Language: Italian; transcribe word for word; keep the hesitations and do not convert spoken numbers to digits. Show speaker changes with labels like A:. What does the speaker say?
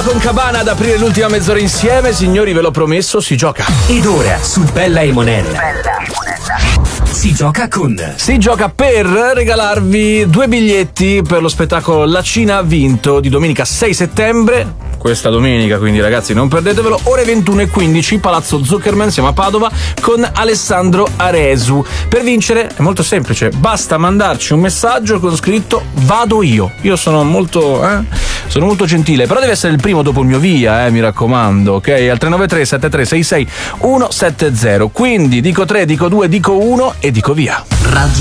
A: con Cabana ad aprire l'ultima mezz'ora insieme. Signori, ve l'ho promesso, si gioca.
B: Ed ora su Bella e Monella si gioca con
A: Si gioca per regalarvi due biglietti per lo spettacolo La Cina ha vinto di domenica sei settembre. Questa domenica, quindi ragazzi non perdetevelo, ore ventuno e quindici, Palazzo Zuckerman, siamo a Padova, con Alessandro Aresu. Per vincere è molto semplice, basta mandarci un messaggio con scritto vado io. Io sono molto, eh, sono molto gentile, però deve essere il primo dopo il mio via, eh, mi raccomando, ok? Al tre nove tre sette tre sei sei uno sette zero. Quindi dico tre, dico due, dico uno e dico via.
B: Radio